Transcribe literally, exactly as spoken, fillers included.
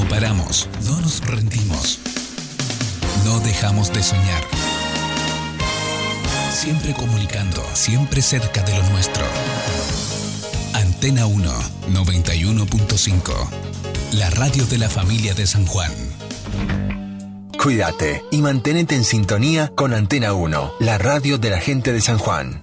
No paramos, no nos rendimos. No dejamos de soñar. Siempre comunicando, siempre cerca de lo nuestro. Antena uno, noventa y uno punto cinco. La radio de la familia de San Juan. Cuídate y manténete en sintonía con Antena uno, la radio de la gente de San Juan.